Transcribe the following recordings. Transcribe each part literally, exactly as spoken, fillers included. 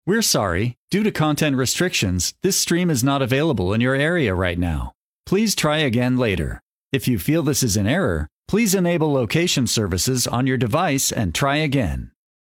We're sorry. Due to content restrictions, this stream is not available in your area right now. Please try again later. If you feel this is an error, please enable location services on your device and try again.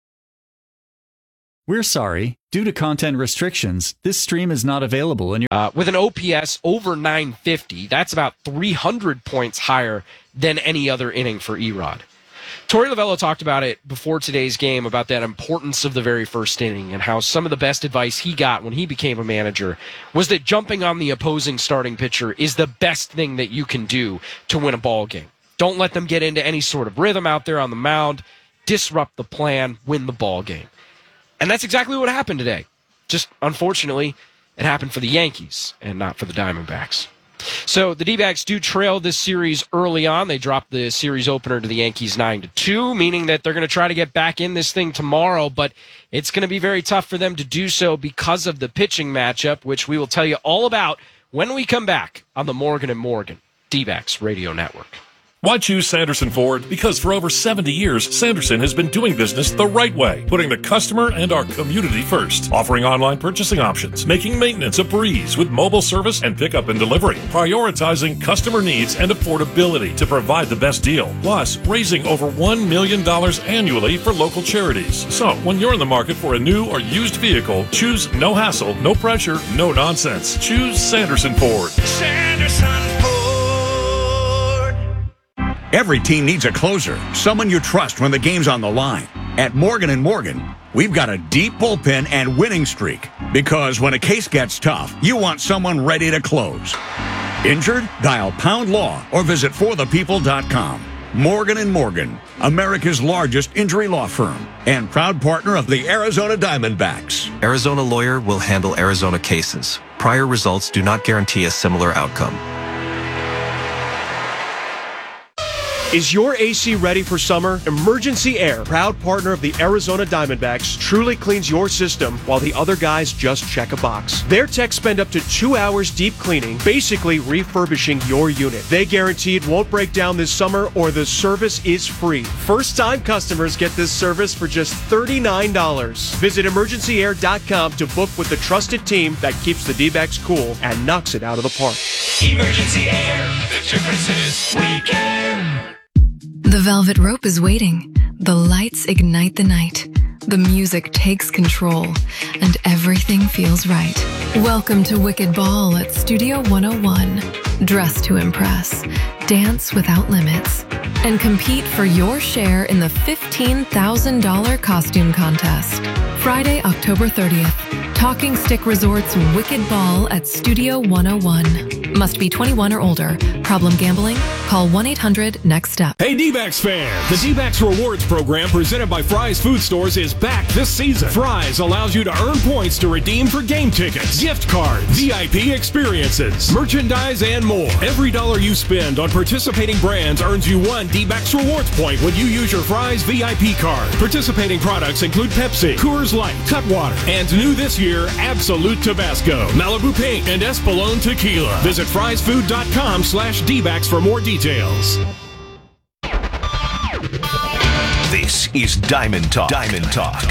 We're sorry. Due to content restrictions, this stream is not available in your... Uh, with an O P S over nine fifty, that's about three hundred points higher than any other inning for Erod. Torey Lovullo talked about it before today's game, about that importance of the very first inning and how some of the best advice he got when he became a manager was that jumping on the opposing starting pitcher is the best thing that you can do to win a ball game. Don't let them get into any sort of rhythm out there on the mound, disrupt the plan, win the ball game. And that's exactly what happened today. Just, unfortunately, it happened for the Yankees and not for the Diamondbacks. So the D-backs do trail this series early on. They dropped the series opener to the Yankees nine to two, meaning that they're going to try to get back in this thing tomorrow, but it's going to be very tough for them to do so because of the pitching matchup, which we will tell you all about when we come back on the Morgan and Morgan D-backs Radio Network. Why choose Sanderson Ford? Because for over seventy years, Sanderson has been doing business the right way, putting the customer and our community first, offering online purchasing options, making maintenance a breeze with mobile service and pickup and delivery, prioritizing customer needs and affordability to provide the best deal, plus raising over one million dollars annually for local charities. So, when you're in the market for a new or used vehicle, choose no hassle, no pressure, no nonsense. Choose Sanderson Ford. Sanderson Ford. Every team needs a closer, someone you trust when the game's on the line. At Morgan and Morgan, we've got a deep bullpen and winning streak. Because when a case gets tough, you want someone ready to close. Injured? Dial Pound Law or visit for the people dot com. Morgan and Morgan, America's largest injury law firm and proud partner of the Arizona Diamondbacks. Arizona Lawyer will handle Arizona cases. Prior results do not guarantee a similar outcome. Is your A C ready for summer? Emergency Air, proud partner of the Arizona Diamondbacks, truly cleans your system while the other guys just check a box. Their techs spend up to two hours deep cleaning, basically refurbishing your unit. They guarantee it won't break down this summer or the service is free. First-time customers get this service for just thirty-nine dollars. Visit emergency air dot com to book with the trusted team that keeps the D-backs cool and knocks it out of the park. Emergency Air. The difference is we care. The velvet rope is waiting. The lights ignite the night. The music takes control, and everything feels right. Welcome to Wicked Ball at Studio one oh one. Dress to impress, dance without limits, and compete for your share in the fifteen thousand dollars costume contest. Friday, October thirtieth. Talking Stick Resort's Wicked Ball at Studio one oh one. Must be twenty-one or older. Problem gambling? Call one eight hundred next step. Hey D-backs fans! The D-backs Rewards program presented by Fry's Food Stores is back this season. Fry's allows you to earn points to redeem for game tickets, gift cards, V I P experiences, merchandise, and more. Every dollar you spend on participating brands earns you one D-backs Rewards point when you use your Fry's V I P card. Participating products include Pepsi, Coors Light, Cutwater, and new this year, Absolute Tabasco, Malibu Pink, and Espolón Tequila. Visit fries food dot com slash D-backs for more details. This is Diamond Talk. Diamond Talk.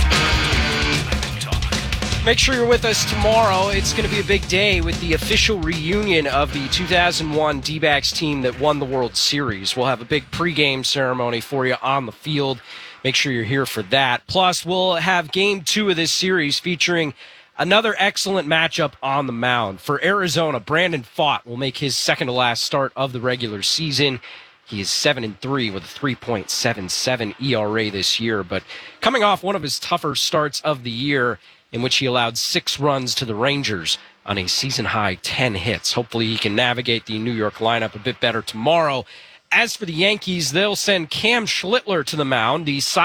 Make sure you're with us tomorrow. It's going to be a big day with the official reunion of the two thousand one D-backs team that won the World Series. We'll have a big pregame ceremony for you on the field. Make sure you're here for that. Plus, we'll have game two of this series featuring another excellent matchup on the mound. For Arizona, Brandon Pfaadt will make his second to last start of the regular season. He is seven and three with a three point seven seven E R A this year, but coming off one of his tougher starts of the year in which he allowed six runs to the Rangers on a season-high ten hits. Hopefully he can navigate the New York lineup a bit better tomorrow. As for the Yankees, they'll send Cam Schlittler to the mound. The